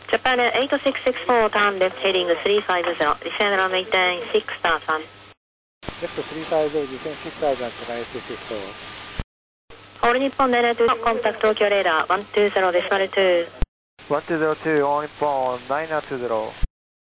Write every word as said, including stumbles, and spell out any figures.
Japan eight six six four, turn left heading three five zero, descend runway ten six star one. Left three five zero, descend six star one, Japan eight six six four. All Nippon nine two, contact Tokyo radar one two zero decimal two. one two zero two, all Nippon nine two zero.